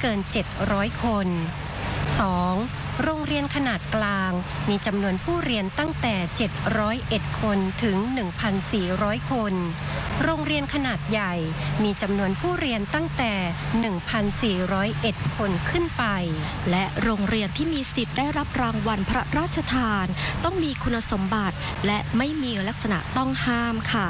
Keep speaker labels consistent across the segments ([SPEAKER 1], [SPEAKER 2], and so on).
[SPEAKER 1] กิน700 คน 2. โรงเรียนขนาดกลางมีจำนวนผู้เรียนตั้งแต่701 คนถึง 1,400 คน โรงเรียนขนาดใหญ่มีจำนวนผู้เรียนตั้งแต่ 1,401 คนขึ้นไป
[SPEAKER 2] และโรงเรียนที่มีสิทธิ์ได้รับรางวัลพระราชทานต้องมีคุณสมบัติและไม่มีลักษณะต้องห้ามค่ะ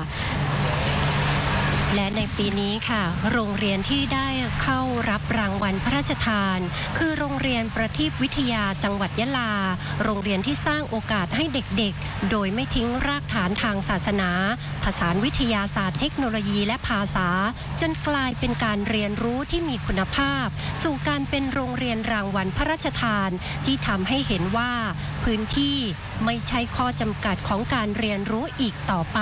[SPEAKER 1] และในปีนี้ค่ะโรงเรียนที่ได้เข้ารับรางวัลพระราชทานคือโรงเรียนประทีปวิทยาจังหวัดยะลาโรงเรียนที่สร้างโอกาสให้เด็กๆโดยไม่ทิ้งรากฐานทางศาสนาผสานวิทยาศาสตร์เทคโนโลยีและภาษาจนกลายเป็นการเรียนรู้ที่มีคุณภาพสู่การเป็นโรงเรียนรางวัลพระราชทานที่ทำให้เห็นว่าพื้นที่ไม่ใช่ข้อจำกัดของการเรียนรู้อีกต่อไป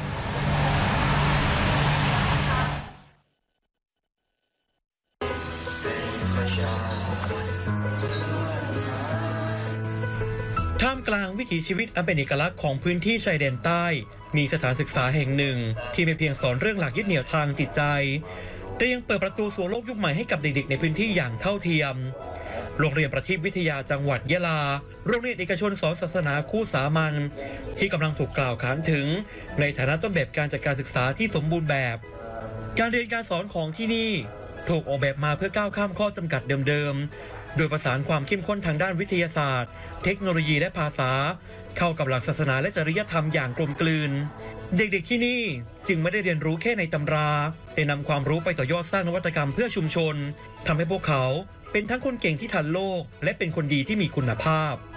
[SPEAKER 3] ท่ามกลางวิถีชีวิตอันเป็นเอกลักษณ์ของพื้นที่ชายแดนใต้มีสถานศึกษาแห่งหนึ่งที่ไม่เพียงสอนเรื่องหลักยึดเหนี่ยวทางจิตใจแต่ยังเปิดประตูสู่โลกยุคใหม่ให้กับเด็กๆในพื้นที่อย่างเท่าเทียมโรงเรียนประทีปวิทยาจังหวัดยะลาโรงเรียนเอกชนสอนศาสนาคู่สามัญที่กำลังถูกกล่าวขานถึงในฐานะต้นแบบการจัดการศึกษาที่สมบูรณ์แบบการเรียนการสอนของที่นี่ถูกออกแบบมาเพื่อก้าวข้ามข้อจำกัดเดิมๆโดยประสานความเข้มข้นทางด้านวิทยาศาสตร์เทคโนโลยีและภาษาเข้ากับหลักศาสนาและจริยธรรมอย่างกลมกลืนเด็กๆที่นี่จึงไม่ได้เรียนรู้แค่ในตำราแต่นำความรู้ไปต่อยอดสร้างนวัตกรรมเพื่อชุมชนทำให้พวกเขาเป็นทั้งคนเก่งที่ทันโลกและเป็นคนดีที่มีคุณภาพ